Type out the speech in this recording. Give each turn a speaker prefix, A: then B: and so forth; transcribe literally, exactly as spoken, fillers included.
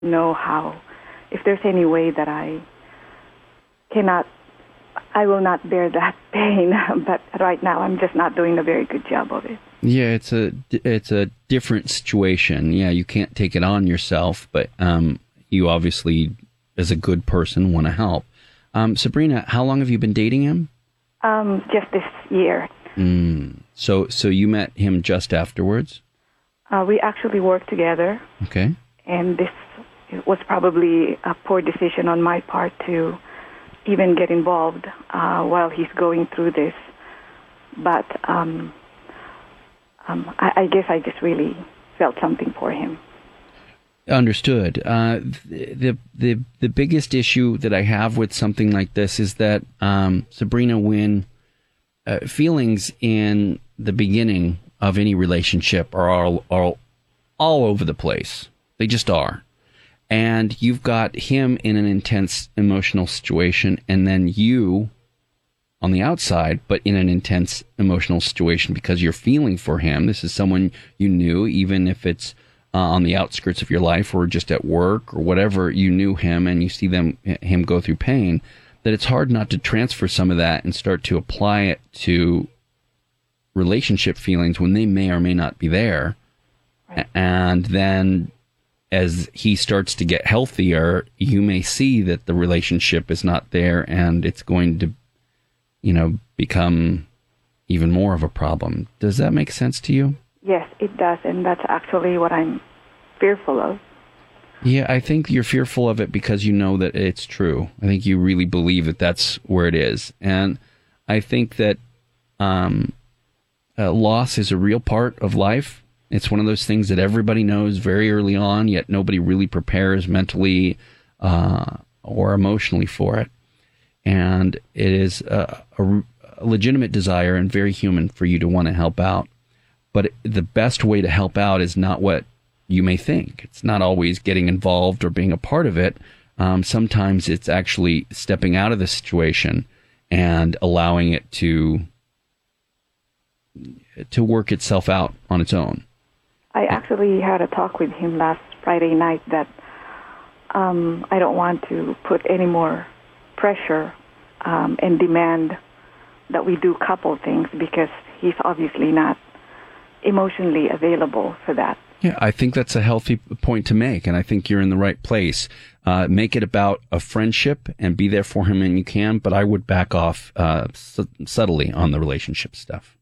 A: know how, if there's any way that I cannot, I will not bear that pain. But right now, I'm just not doing a very good job of it.
B: Yeah, it's a it's a different situation. Yeah, you can't take it on yourself, but um, you obviously, as a good person, want to help. Um, Sabrina, how long have you been dating him?
A: Um, just this year.
B: Mm. So, so you met him just afterwards?
A: Uh, we actually worked together.
B: Okay.
A: And this was probably a poor decision on my part to even get involved uh, while he's going through this. But um, um, I, I guess I just really felt something for him.
B: Understood. Uh, the the the biggest issue that I have with something like this is that um, Sabrina, when uh, feelings in the beginning of any relationship are all, all all over the place. They just are. And you've got him in an intense emotional situation, and then you on the outside, but in an intense emotional situation because you're feeling for him. This is someone you knew, even if it's Uh, on the outskirts of your life or just at work or whatever, you knew him and you see them him go through pain, that it's hard not to transfer some of that and start to apply it to relationship feelings when they may or may not be there. Right. And then as he starts to get healthier, you may see that the relationship is not there and it's going to, you know, become even more of a problem. Does that make sense to you?
A: Yes, it does, and that's actually what I'm fearful of.
B: Yeah, I think you're fearful of it because you know that it's true. I think you really believe that that's where it is. And I think that um, uh, loss is a real part of life. It's one of those things that everybody knows very early on, yet nobody really prepares mentally uh, or emotionally for it. And it is a, a, a legitimate desire and very human for you to want to help out. But the best way to help out is not what you may think. It's not always getting involved or being a part of it. Um, sometimes it's actually stepping out of the situation and allowing it to to work itself out on its own.
A: I actually had a talk with him last Friday night that um, I don't want to put any more pressure um, and demand that we do couple things because he's obviously not emotionally available for that.
B: Yeah, I think that's a healthy point to make, and I think you're in the right place. Uh, make it about a friendship and be there for him when you can, but I would back off uh, su- subtly on the relationship stuff.